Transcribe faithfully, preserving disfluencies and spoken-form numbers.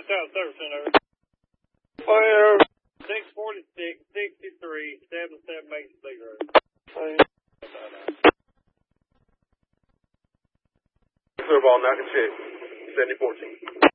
South Service Center. Fire. six forty-six, sixty-three, seventy-seven Main Street Road. Fire. Clear ball, now I can check. seventy fourteen.